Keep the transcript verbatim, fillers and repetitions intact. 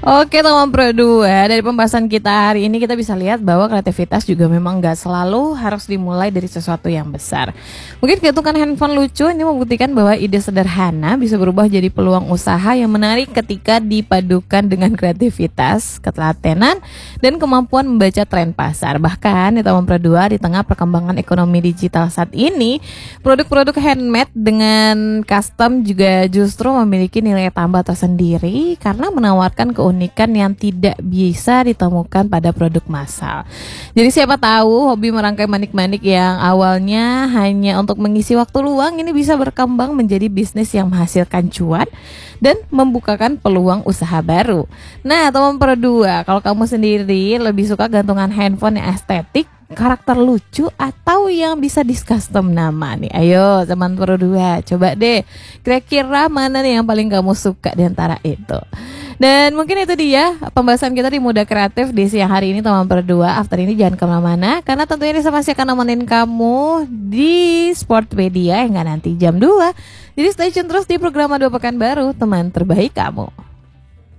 Oke teman Pro dua, dari pembahasan kita hari ini kita bisa lihat bahwa kreativitas juga memang gak selalu harus dimulai dari sesuatu yang besar. Mungkin gantungan handphone lucu ini membuktikan bahwa ide sederhana bisa berubah jadi peluang usaha yang menarik ketika dipadukan dengan kreativitas, ketelatenan, dan kemampuan membaca tren pasar. Bahkan di teman Pro dua, di tengah perkembangan ekonomi digital saat ini, produk-produk handmade dengan custom juga justru memiliki nilai tambah tersendiri karena menawarkan keunikan yang tidak bisa ditemukan pada produk massal. Jadi siapa tahu hobi merangkai manik-manik yang awalnya hanya untuk mengisi waktu luang ini bisa berkembang menjadi bisnis yang menghasilkan cuan dan membukakan peluang usaha baru. Nah, teman Pro dua, kalau kamu sendiri lebih suka gantungan handphone yang estetik, karakter lucu, atau yang bisa di-custom nama nih? Ayo teman Pro dua, coba deh kira-kira mana nih yang paling kamu suka di antara itu. Dan mungkin itu dia pembahasan kita di Muda Kreatif di siang hari ini teman Pro dua. After ini jangan kemana-mana, karena tentunya ini masih akan nemenin kamu di Sportpedia hingga nanti jam dua. Jadi stay tune terus di program Dua Pekan Baru, teman terbaik kamu.